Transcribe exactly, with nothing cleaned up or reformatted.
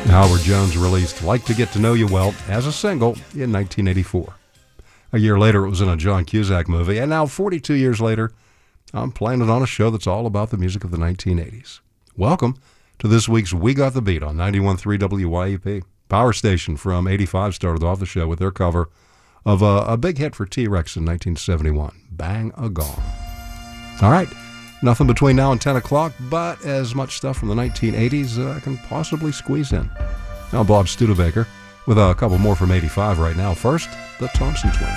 Howard Jones released Like to Get to Know You Well as a single in nineteen eighty-four. A year later, it was in a John Cusack movie, and now forty-two years later, I'm playing it on a show that's all about the music of the nineteen eighties. Welcome to this week's We Got the Beat on ninety-one point three W Y E P. Power Station from eighty-five started off the show with their cover of a, a big hit for T-Rex in nineteen seventy-one, Bang a Gong. All right, nothing between now and ten o'clock, but as much stuff from the nineteen eighties uh, I can possibly squeeze in. Now, Bob Studebaker with a couple more from eighty-five right now. First, the Thompson Twins.